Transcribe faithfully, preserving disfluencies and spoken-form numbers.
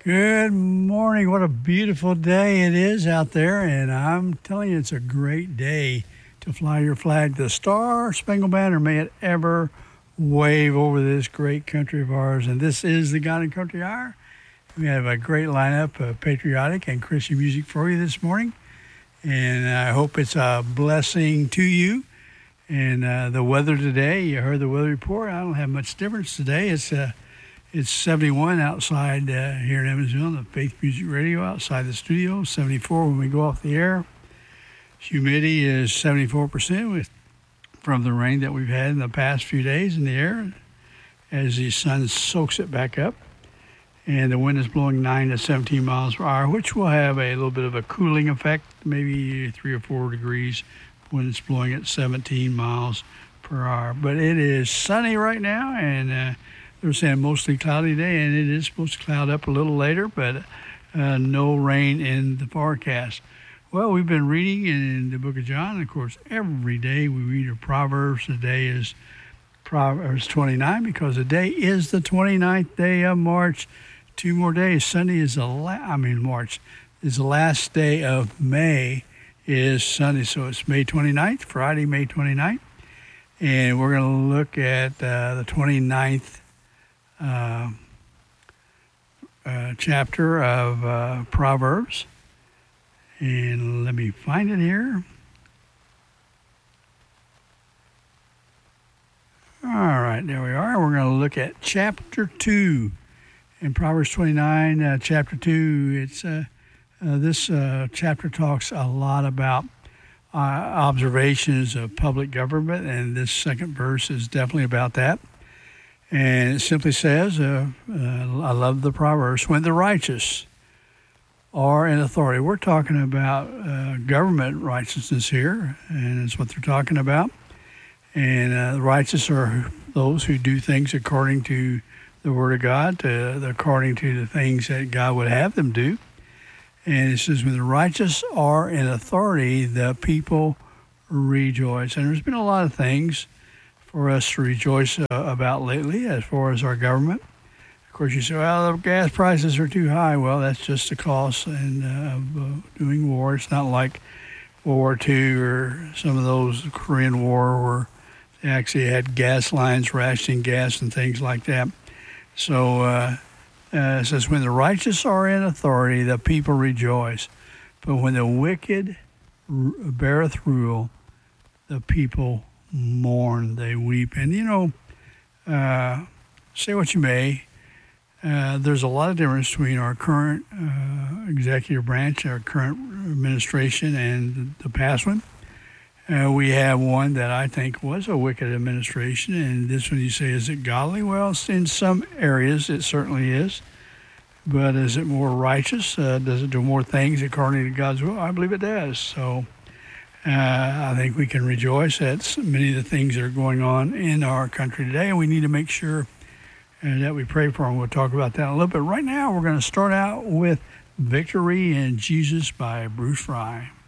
Good morning. What a beautiful day it is out there. And I'm telling you, it's a great day to fly your flag. The Star Spangled Banner, may it ever wave over this great country of ours. And this is the God and Country Hour. We have a great lineup of patriotic and Christian music for you this morning. And I hope it's a blessing to you. And uh, the weather today, you heard the weather report. I don't have much difference today. It's uh, It's seventy-one outside uh, here in Evansville, the Faith Music Radio outside the studio, seventy-four when we go off the air. Humidity is seventy-four percent with, from the rain that we've had in the past few days in the air as the sun soaks it back up. And the wind is blowing nine to seventeen miles per hour, which will have a little bit of a cooling effect, maybe three or four degrees when it's blowing at seventeen miles per hour. But it is sunny right now, and uh, they're saying mostly cloudy day, and it is supposed to cloud up a little later, but uh, no rain in the forecast. Well, we've been reading in the book of John. Of course, every day we read a Proverbs. Today is Proverbs twenty-nine because the day is the twenty-ninth day of March. Two more days. Sunday is the la- I mean March is the last day of May is Sunday, so it's May twenty-ninth, Friday, May twenty-ninth, and we're going to look at uh, the twenty-ninth Uh, uh, chapter of uh, Proverbs. And let me find it here. All right, there we are. We're going to look at chapter two. In Proverbs twenty-nine, uh, chapter two, it's uh, uh, this uh, chapter talks a lot about uh, observations of public government, and this second verse is definitely about that. And it simply says, uh, uh, I love the Proverbs, when the righteous are in authority. We're talking about uh, government righteousness here, and that's what they're talking about. And uh, the righteous are those who do things according to the Word of God, to, according to the things that God would have them do. And it says, when the righteous are in authority, the people rejoice. And there's been a lot of things for us to rejoice uh, about lately as far as our government. Of course, you say, well, the gas prices are too high. Well, that's just the cost and, uh, of uh, doing war. It's not like World War Two or some of those Korean War where they actually had gas lines, rationing gas and things like that. So uh, uh, it says, when the righteous are in authority, the people rejoice. But when the wicked r- beareth rule, the people mourn, they weep. And, you know, uh, say what you may, uh, there's a lot of difference between our current uh, executive branch, our current administration, and the past one. Uh, we have one that I think was a wicked administration, and this one you say, is it godly? Well, in some areas it certainly is. But is it more righteous? Uh, does it do more things according to God's will? I believe it does. So Uh, I think we can rejoice at many of the things that are going on in our country today, and we need to make sure uh, that we pray for them. We'll talk about that in a little bit. Right now, we're going to start out with Victory in Jesus by Bruce Fry.